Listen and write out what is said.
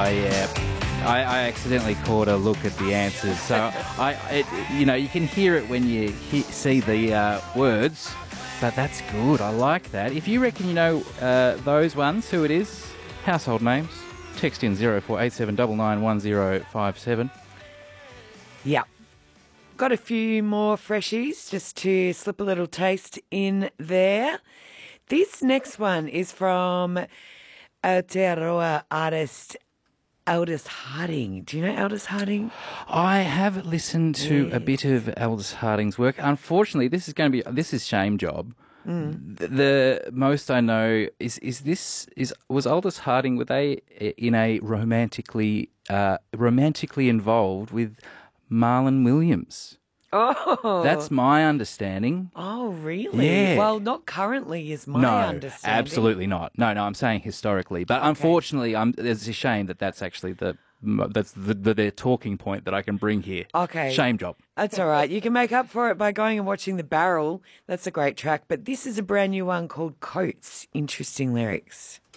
I accidentally caught a look at the answers, so you can hear it when you see the words, but that's good. I like that. If you reckon you know those ones, who it is, household names, text in 0487 991057. Yep. Got a few more freshies just to slip a little taste in there. This next one is from Aotearoa artist Aldous Harding. Do you know Aldous Harding? I have listened to a bit of Aldous Harding's work. Unfortunately, this is Shame Job. The most I know was Aldous Harding, were they in a romantically involved with Marlon Williams? Oh. That's my understanding. Oh, really? Yeah. Well, not currently is my understanding. No, absolutely not. No, I'm saying historically. But unfortunately, it's a shame that's actually their talking point that I can bring here. Okay. Shame Job. That's all right. You can make up for it by going and watching The Barrel. That's a great track. But this is a brand new one called Coats. Interesting lyrics.